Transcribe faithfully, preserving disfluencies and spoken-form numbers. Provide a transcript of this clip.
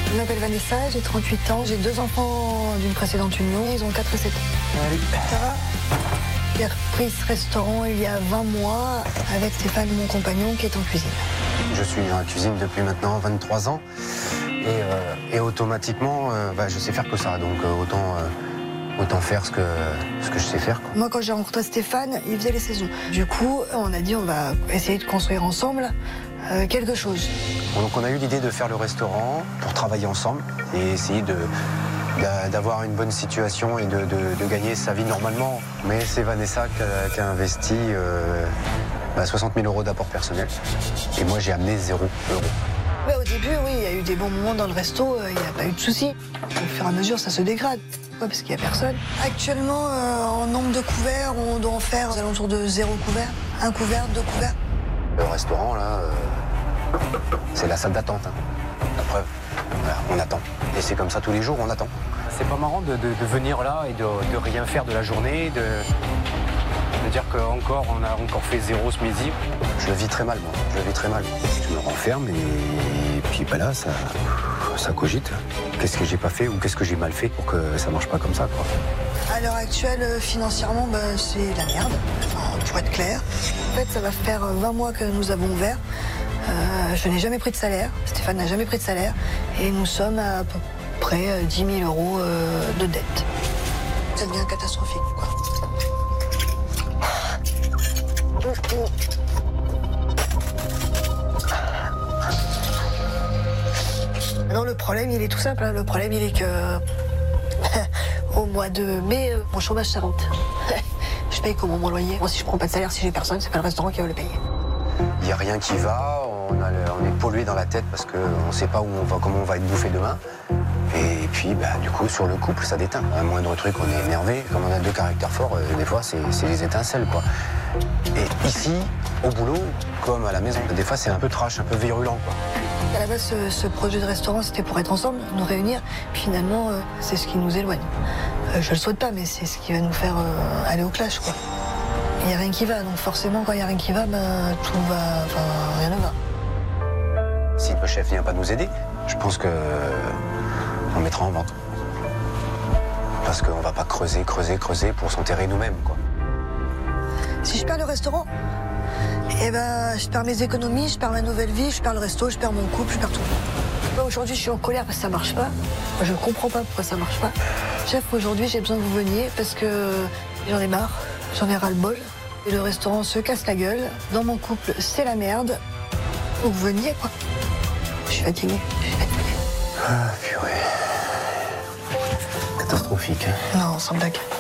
Je m'appelle Vanessa, j'ai trente-huit ans, j'ai deux enfants d'une précédente union, ils ont quatre et sept ans. Salut. Ça va? J'ai repris ce restaurant il y a vingt mois avec Stéphane, mon compagnon, qui est en cuisine. Je suis dans la cuisine depuis maintenant vingt-trois ans et, euh, et automatiquement, euh, bah, je sais faire que ça, donc euh, autant, euh, autant faire ce que, ce que je sais faire, quoi. Moi, quand j'ai rencontré Stéphane, il faisait les saisons. Du coup, on a dit on va essayer de construire ensemble euh, quelque chose. Donc on a eu l'idée de faire le restaurant pour travailler ensemble et essayer de... d'avoir une bonne situation et de, de, de gagner sa vie normalement. Mais c'est Vanessa qui a, qui a investi euh, bah, soixante mille euros d'apport personnel. Et moi, j'ai amené zéro euro. Mais au début, oui, il y a eu des bons moments dans le resto, il n'y a pas eu de soucis. Au fur et à mesure, ça se dégrade. Pourquoi? Parce qu'il n'y a personne. Actuellement, euh, en nombre de couverts, on doit en faire aux alentours de zéro couvert. Un couvert, deux couverts. Le restaurant, là, euh, c'est la salle d'attente. Hein. La preuve, voilà, on attend. Et c'est comme ça tous les jours, on attend. C'est pas marrant de, de, de venir là et de, de rien faire de la journée, de, de dire qu'encore on a encore fait zéro ce midi. Je le vis très mal, moi. Je le vis très mal. Je me renferme et, et puis bah là, ça, ça cogite. Qu'est-ce que j'ai pas fait ou qu'est-ce que j'ai mal fait pour que ça marche pas comme ça, quoi. À l'heure actuelle, financièrement, bah, c'est la merde, enfin, pour être clair. En fait, ça va faire vingt mois que nous avons ouvert. Euh, je n'ai jamais pris de salaire. Stéphane n'a jamais pris de salaire. Et nous sommes à peu près dix mille euros euh, de dette. Ça devient catastrophique, quoi. Non, le problème, il est tout simple. Hein. Le problème, il est que au mois de mai, euh, mon chômage s'arrête. Je paye comment mon loyer? Moi, si je prends pas de salaire, si j'ai personne, c'est pas le restaurant qui va le payer. Il n'y a rien qui va, on, a le, on est pollué dans la tête parce qu'on ne sait pas où on va, comment on va être bouffé demain. Et puis, bah, du coup, sur le couple, ça déteint. Un moindre truc, on est énervé. Comme on a deux caractères forts, euh, des fois, c'est les étincelles, quoi. Et ici, au boulot, comme à la maison, des fois, c'est un peu trash, un peu virulent, quoi. À la base, ce, ce projet de restaurant, c'était pour être ensemble, nous réunir. Puis finalement, euh, c'est ce qui nous éloigne. Euh, je le souhaite pas, mais c'est ce qui va nous faire euh, aller au clash, quoi. Il n'y a rien qui va, donc forcément, quand il n'y a rien qui va, ben, tout va... Enfin, rien ne va. Si le chef vient pas nous aider, je pense que on mettra en vente. Parce qu'on va pas creuser, creuser, creuser pour s'enterrer nous-mêmes, quoi. Si je perds le restaurant, eh ben, je perds mes économies, je perds ma nouvelle vie, je perds le resto, je perds mon couple, je perds tout. Moi, aujourd'hui, je suis en colère parce que ça marche pas. Moi, je comprends pas pourquoi ça marche pas. Chef, aujourd'hui, j'ai besoin que vous veniez parce que j'en ai marre, j'en ai ras-le-bol. Et le restaurant se casse la gueule. Dans mon couple, c'est la merde. Faut que vous veniez, quoi. Je suis fatiguée. Je suis fatiguée. Ah, purée. Catastrophique, hein. Non, sans blague.